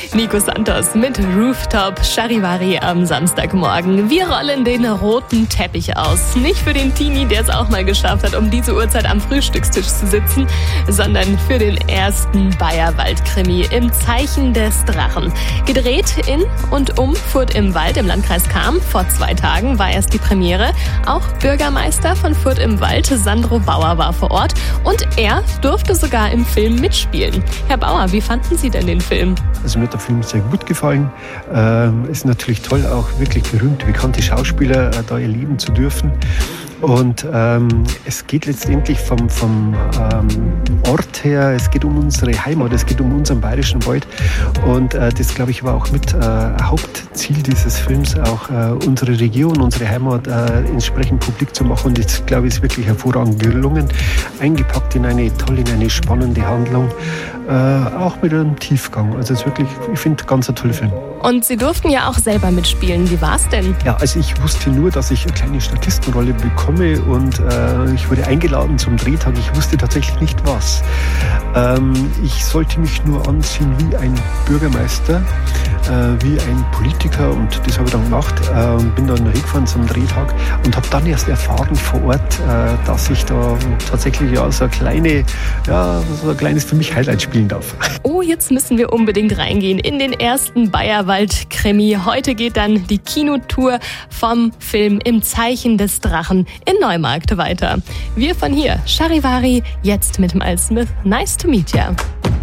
Nico Santos mit Rooftop Charivari am Samstagmorgen. Wir rollen den roten Teppich aus. Nicht für den Teenie, der es auch mal geschafft hat, um diese Uhrzeit am Frühstückstisch zu sitzen, sondern für den ersten Bayerwald-Krimi im Zeichen des Drachen. Gedreht in und um Furt im Wald im Landkreis Cham. Vor 2 Tagen war erst die Premiere. Auch Bürgermeister von Furt im Wald, Sandro Bauer, war vor Ort und er durfte sogar im Film mitspielen. Herr Bauer, wie fanden Sie denn den Film? Also mir hat der Film sehr gut gefallen. Ist natürlich toll, auch wirklich berühmte, bekannte Schauspieler da erleben zu dürfen. Und es geht letztendlich vom Ort her, es geht um unsere Heimat, es geht um unseren bayerischen Wald. Und das, glaube ich, war auch mit Hauptziel dieses Films, auch unsere Region, unsere Heimat entsprechend publik zu machen. Und das, glaube ich, ist wirklich hervorragend gelungen. Eingepackt in eine spannende Handlung, auch mit einem Tiefgang. Also es ist wirklich, ich finde, ganz ein toller Film. Und Sie durften ja auch selber mitspielen. Wie war's denn? Ja, also ich wusste nur, dass ich eine kleine Statistenrolle bekomme und ich wurde eingeladen zum Drehtag. Ich wusste tatsächlich nicht was. Ich sollte mich nur anziehen wie ein Bürgermeister, wie ein Politiker und das habe ich dann gemacht. Bin dann hingefahren zum Drehtag und habe dann erst erfahren vor Ort, dass ich da tatsächlich so ein kleines für mich Highlight spielen darf. Oh, jetzt müssen wir unbedingt reingehen in den ersten Bayerwald-Krimi. Heute geht dann die Kinotour vom Film Im Zeichen des Drachen in Neumarkt weiter. Wir von hier, Charivari, jetzt mit Miles Smith. Nice to meet ya.